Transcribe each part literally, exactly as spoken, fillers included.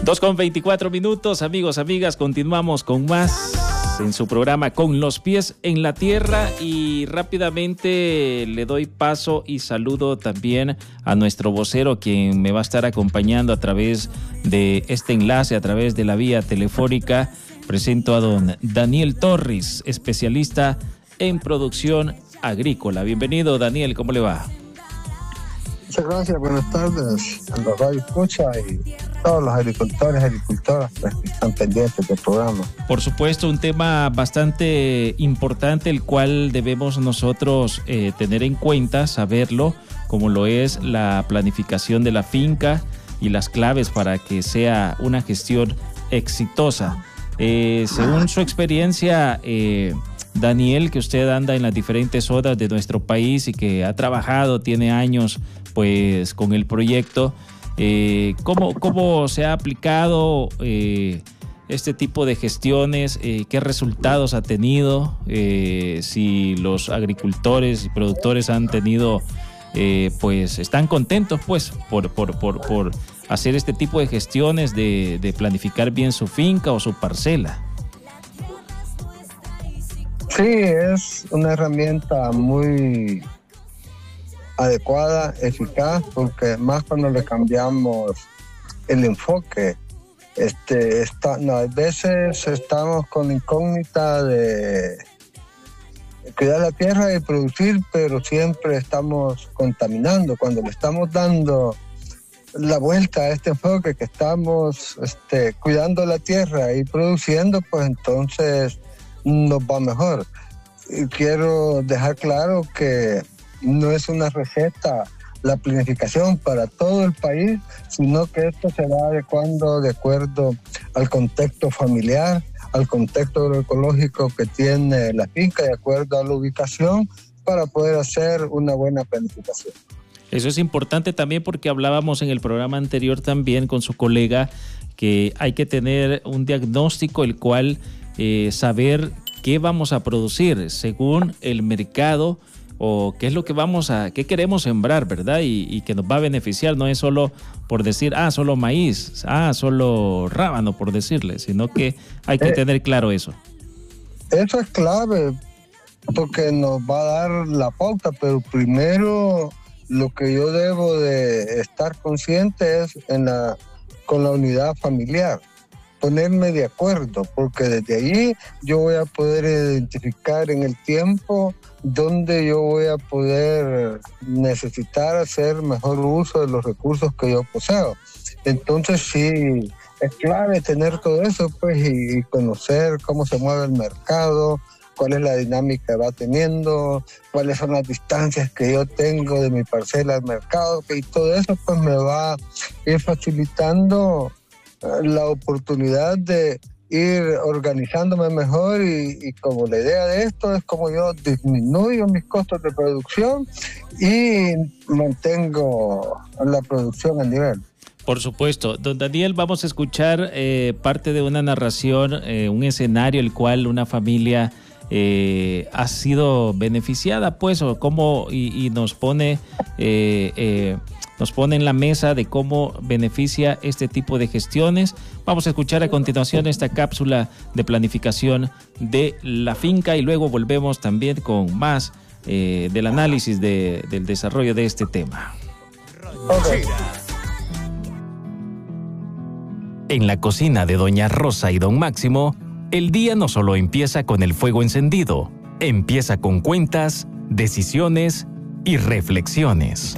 dos con veinticuatro minutos, amigos, amigas, continuamos con más en su programa Con los Pies en la Tierra, y rápidamente le doy paso y saludo también a nuestro vocero, quien me va a estar acompañando a través de este enlace, a través de la vía telefónica. Presento a don Daniel Torres, especialista en producción agrícola. Bienvenido, Daniel, ¿cómo le va? Muchas gracias, buenas tardes a los radio escucha y todos los agricultores y agricultoras que están pendientes del programa. Por supuesto, un tema bastante importante, el cual debemos nosotros eh, tener en cuenta, saberlo, como lo es la planificación de la finca y las claves para que sea una gestión exitosa. Eh, según su experiencia, eh, Daniel, que usted anda en las diferentes zonas de nuestro país y que ha trabajado, tiene años pues con el proyecto, eh, ¿cómo, cómo se ha aplicado eh, este tipo de gestiones? Eh, ¿Qué resultados ha tenido? Eh, si los agricultores y productores han tenido, eh, pues están contentos pues por, por, por, por hacer este tipo de gestiones, de, de planificar bien su finca o su parcela. Sí, es una herramienta muy adecuada, eficaz, porque más cuando le cambiamos el enfoque. Este, está, no, a veces estamos con la incógnita de cuidar la tierra y producir, pero siempre estamos contaminando. Cuando le estamos dando la vuelta a este enfoque, que estamos este, cuidando la tierra y produciendo, pues entonces nos va mejor. Y quiero dejar claro que no es una receta la planificación para todo el país, sino que esto se va adecuando de acuerdo al contexto familiar, al contexto agroecológico que tiene la finca, de acuerdo a la ubicación, para poder hacer una buena planificación. Eso es importante también porque hablábamos en el programa anterior también con su colega que hay que tener un diagnóstico, el cual eh, saber qué vamos a producir según el mercado, o qué es lo que vamos a, qué queremos sembrar, ¿verdad? Y, y que nos va a beneficiar. No es solo por decir, ah, solo maíz, ah, solo rábano, por decirle, sino que hay que eh, tener claro eso. Eso es clave, porque nos va a dar la pauta, pero primero lo que yo debo de estar consciente es en la, con la unidad familiar, ponerme de acuerdo, porque desde allí yo voy a poder identificar en el tiempo donde yo voy a poder necesitar hacer mejor uso de los recursos que yo poseo. Entonces sí, es clave tener todo eso, pues, y, y conocer cómo se mueve el mercado, cuál es la dinámica que va teniendo, cuáles son las distancias que yo tengo de mi parcela al mercado, y todo eso pues me va a ir facilitando la oportunidad de ir organizándome mejor y, y como la idea de esto es como yo disminuyo mis costos de producción y mantengo la producción al nivel. Por supuesto. Don Daniel, vamos a escuchar eh, parte de una narración, eh, un escenario el cual una familia eh, ha sido beneficiada, pues, o cómo, y, y nos pone... Eh, eh, Nos pone en la mesa de cómo beneficia este tipo de gestiones. Vamos a escuchar a continuación esta cápsula de planificación de la finca y luego volvemos también con más eh, del análisis de, del desarrollo de este tema. Okay. En la cocina de Doña Rosa y Don Máximo, el día no solo empieza con el fuego encendido, empieza con cuentas, decisiones y reflexiones.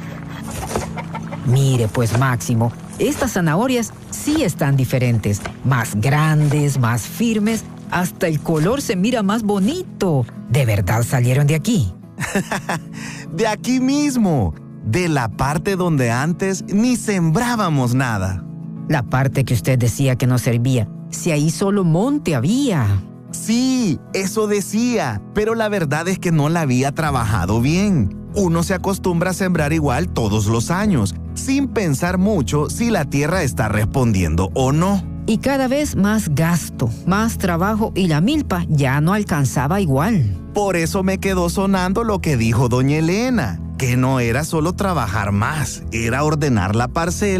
Mire pues, Máximo, estas zanahorias sí están diferentes, más grandes, más firmes, hasta el color se mira más bonito. ¿De verdad salieron de aquí? De aquí mismo, de la parte donde antes ni sembrábamos nada. La parte que usted decía que no servía, si ahí solo monte había. Sí, eso decía, pero la verdad es que no la había trabajado bien. Uno se acostumbra a sembrar igual todos los años, sin pensar mucho si la tierra está respondiendo o no. Y cada vez más gasto, más trabajo y la milpa ya no alcanzaba igual. Por eso me quedó sonando lo que dijo doña Elena, que no era solo trabajar más, era ordenar la parcela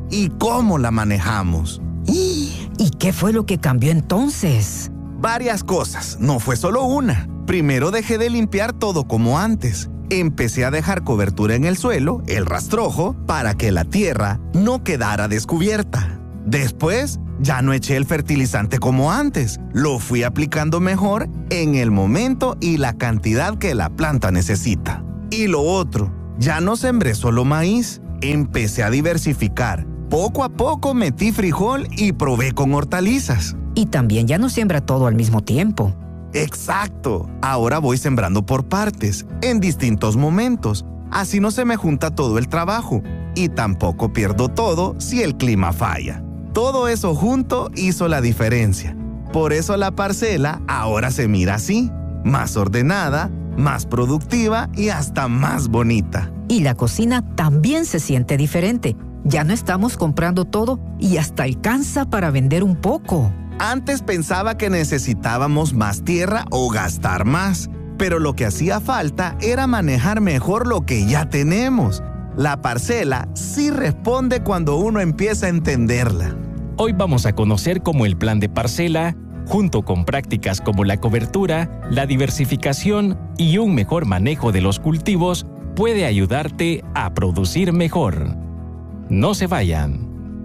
y cómo la manejamos. ¿Y qué fue lo que cambió entonces? Varias cosas, no fue solo una. Primero dejé de limpiar todo como antes. Empecé a dejar cobertura en el suelo, el rastrojo, para que la tierra no quedara descubierta. Después, ya no eché el fertilizante como antes. Lo fui aplicando mejor en el momento y la cantidad que la planta necesita. Y lo otro, ya no sembré solo maíz. Empecé a diversificar. Poco a poco metí frijol y probé con hortalizas. Y también ya no siembra todo al mismo tiempo. Exacto. Ahora voy sembrando por partes, en distintos momentos. Así no se me junta todo el trabajo. Y tampoco pierdo todo si el clima falla. Todo eso junto hizo la diferencia. Por eso la parcela ahora se mira así, más ordenada, más productiva y hasta más bonita. Y la cocina también se siente diferente. Ya no estamos comprando todo y hasta alcanza para vender un poco. Antes pensaba que necesitábamos más tierra o gastar más, pero lo que hacía falta era manejar mejor lo que ya tenemos. La parcela sí responde cuando uno empieza a entenderla. Hoy vamos a conocer cómo el plan de parcela, junto con prácticas como la cobertura, la diversificación y un mejor manejo de los cultivos, puede ayudarte a producir mejor. No se vayan.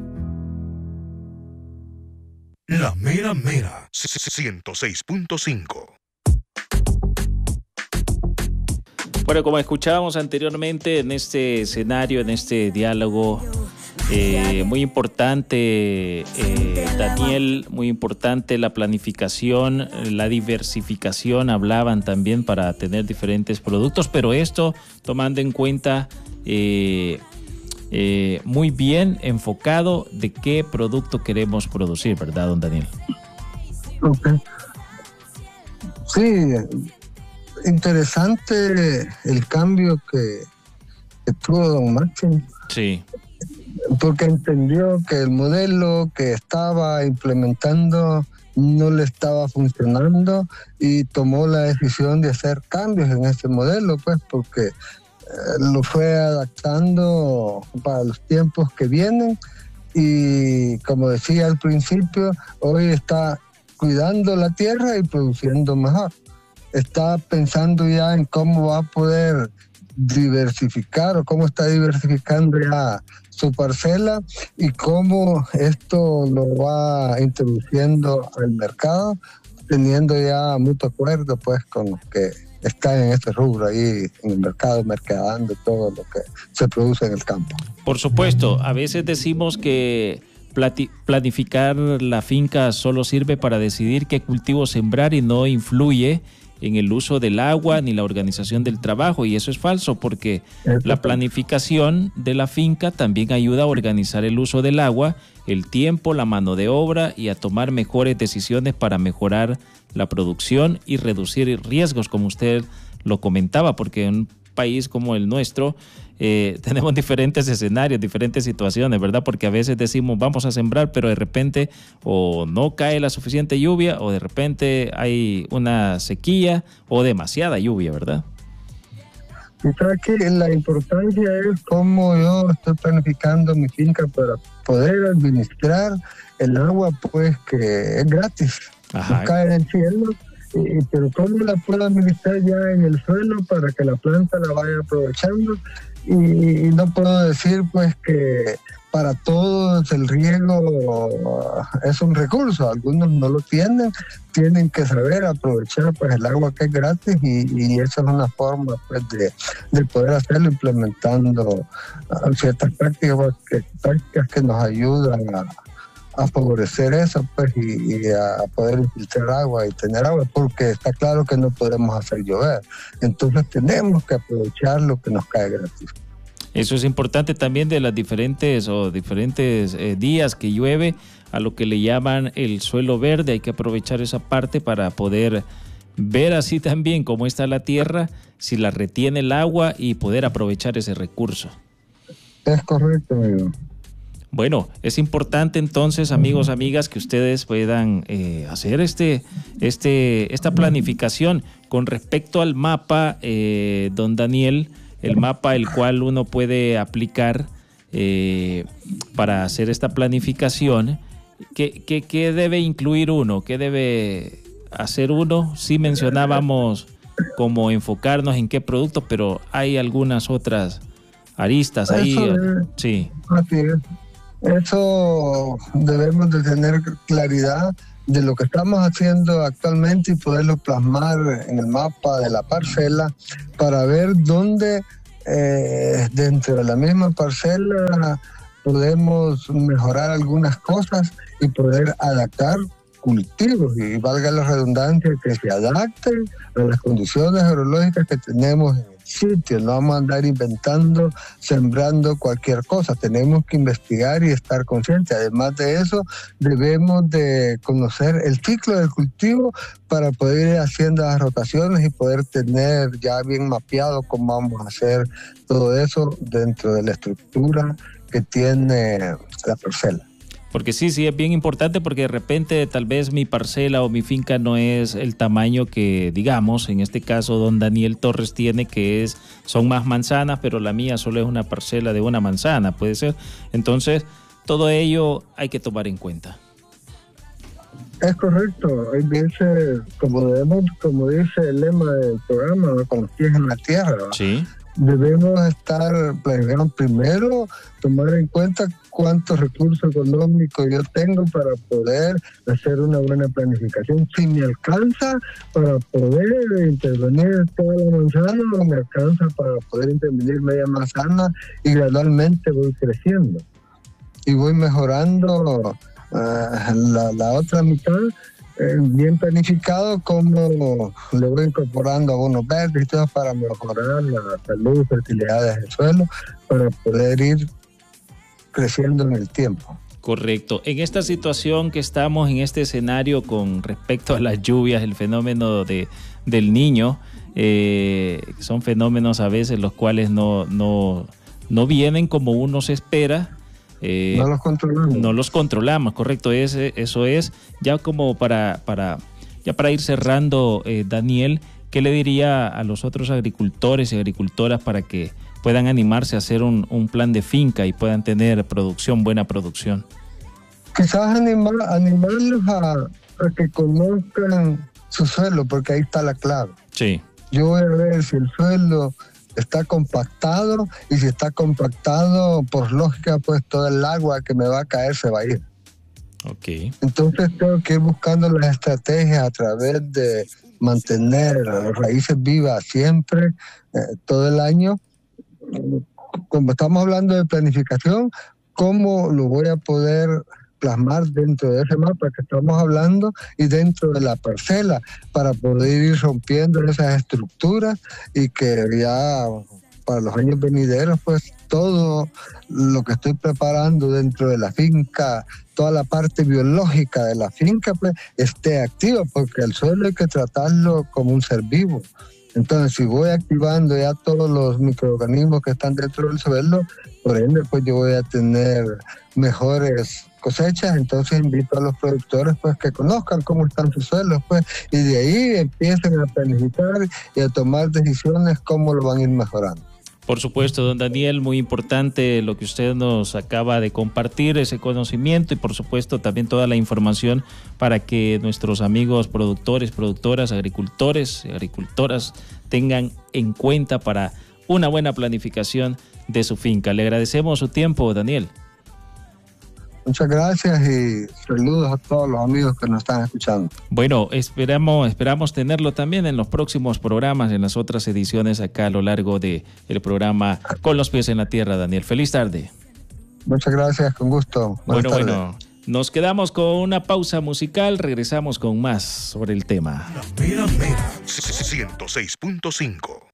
La mera mera, ciento seis punto cinco. Bueno, como escuchábamos anteriormente en este escenario, en este diálogo, eh, muy importante, eh, Daniel, muy importante la planificación, la diversificación, hablaban también para tener diferentes productos, pero esto tomando en cuenta eh, eh, muy bien enfocado de qué producto queremos producir, ¿verdad, don Daniel? Ok. Sí, interesante el cambio que, que tuvo don Máximo. Sí. Porque entendió que el modelo que estaba implementando no le estaba funcionando y tomó la decisión de hacer cambios en ese modelo, pues porque eh, lo fue adaptando para los tiempos que vienen y, como decía al principio, hoy está cuidando la tierra y produciendo mejor. Está pensando ya en cómo va a poder diversificar o cómo está diversificando ya su parcela y cómo esto lo va introduciendo al mercado, teniendo ya mutuo acuerdo pues con los que están en este rubro ahí en el mercado, mercadeando todo lo que se produce en el campo. Por supuesto, a veces decimos que plati- planificar la finca solo sirve para decidir qué cultivo sembrar y no influye en el uso del agua ni la organización del trabajo, y eso es falso porque la planificación de la finca también ayuda a organizar el uso del agua, el tiempo, la mano de obra y a tomar mejores decisiones para mejorar la producción y reducir riesgos, como usted lo comentaba, porque en un país como el nuestro eh, tenemos diferentes escenarios, diferentes situaciones, ¿verdad? Porque a veces decimos vamos a sembrar, pero de repente o no cae la suficiente lluvia o de repente hay una sequía o demasiada lluvia, ¿verdad? Y creo que la importancia es cómo yo estoy planificando mi finca para poder administrar el agua, pues que es gratis, Ajá. no cae del cielo. Eh, pero cómo la puedo administrar ya en el suelo para que la planta la vaya aprovechando y, y no puedo decir pues que para todos el riego uh, es un recurso, algunos no lo tienen, tienen que saber aprovechar pues el agua que es gratis y, y esa es una forma pues de, de poder hacerlo implementando uh, ciertas prácticas, pues, que, prácticas que nos ayudan a a favorecer eso pues y, y a poder filtrar agua y tener agua, porque está claro que no podemos hacer llover, entonces tenemos que aprovechar lo que nos cae gratis. Eso es importante también de las diferentes o diferentes eh, días que llueve, a lo que le llaman el suelo verde. Hay que aprovechar esa parte para poder ver así también cómo está la tierra, si la retiene el agua y poder aprovechar ese recurso. Es correcto, amigo. Bueno, es importante entonces, amigos, amigas, que ustedes puedan eh, hacer este, este, esta planificación con respecto al mapa, eh, don Daniel, el mapa el cual uno puede aplicar eh, para hacer esta planificación, ¿qué, qué, qué debe incluir uno? ¿Qué debe hacer uno? Sí mencionábamos como enfocarnos en qué productos, pero hay algunas otras aristas ahí. Eso es, sí. Así es. Eso debemos de tener claridad de lo que estamos haciendo actualmente y poderlo plasmar en el mapa de la parcela para ver dónde eh, dentro de la misma parcela podemos mejorar algunas cosas y poder adaptar cultivos, y valga la redundancia, que se adapten a las condiciones agroológicas que tenemos en el sitio. No vamos a andar inventando, sembrando cualquier cosa. Tenemos que investigar y estar conscientes. Además de eso, debemos de conocer el ciclo del cultivo para poder ir haciendo las rotaciones y poder tener ya bien mapeado cómo vamos a hacer todo eso dentro de la estructura que tiene la parcela. Porque sí, sí, es bien importante, porque de repente tal vez mi parcela o mi finca no es el tamaño que, digamos, en este caso don Daniel Torres tiene, que es son más manzanas, pero la mía solo es una parcela de una manzana, puede ser. Entonces, todo ello hay que tomar en cuenta. Es correcto. Hay veces, como debemos, como dice el lema del programa, con los pies en la tierra. Sí. Debemos estar planificando primero, tomar en cuenta cuántos recursos económicos yo tengo para poder hacer una buena planificación. Si me alcanza para poder intervenir toda la manzana, o me alcanza para poder intervenir media manzana, y gradualmente voy creciendo y voy mejorando uh, la, la otra mitad. Eh, bien planificado, como le voy incorporando abonos verdes y todo para mejorar la salud y fertilidad del suelo, para poder ir creciendo en el tiempo. Correcto. En esta situación que estamos, en este escenario con respecto a las lluvias, el fenómeno de, del Niño, eh, son fenómenos a veces los cuales no, no, no vienen como uno se espera. Eh, no los controlamos. No los controlamos, correcto. Es, eso es. Ya como para, para, ya para ir cerrando, eh, Daniel, ¿qué le diría a los otros agricultores y agricultoras para que puedan animarse a hacer un, un plan de finca y puedan tener producción, buena producción? Quizás animar, animarlos a, a que conozcan su suelo, porque ahí está la clave. Sí. Yo voy a ver si el suelo está compactado, y si está compactado, por lógica, pues todo el agua que me va a caer se va a ir. Okay. Entonces tengo que ir buscando las estrategias a través de mantener las raíces vivas siempre, eh, todo el año. Como estamos hablando de planificación, ¿cómo lo voy a poder plasmar dentro de ese mapa que estamos hablando y dentro de la parcela, para poder ir rompiendo esas estructuras y que ya para los años venideros, pues todo lo que estoy preparando dentro de la finca, toda la parte biológica de la finca, pues esté activa, porque el suelo hay que tratarlo como un ser vivo. Entonces, si voy activando ya todos los microorganismos que están dentro del suelo, por ende, pues yo voy a tener mejores cosechas. Entonces invito a los productores pues que conozcan cómo están sus suelos, pues, y de ahí empiecen a planificar y a tomar decisiones cómo lo van a ir mejorando. Por supuesto, don Daniel, muy importante lo que usted nos acaba de compartir, ese conocimiento, y por supuesto también toda la información para que nuestros amigos productores, productoras, agricultores y agricultoras tengan en cuenta para una buena planificación de su finca. Le agradecemos su tiempo, Daniel. Muchas gracias y saludos a todos los amigos que nos están escuchando. Bueno, esperamos, esperamos tenerlo también en los próximos programas, en las otras ediciones acá a lo largo del programa Con los Pies en la Tierra, Daniel. Feliz tarde. Muchas gracias, con gusto. Buenas bueno, tardes. bueno, nos quedamos con una pausa musical, regresamos con más sobre el tema. La Mera Mera ciento seis punto cinco.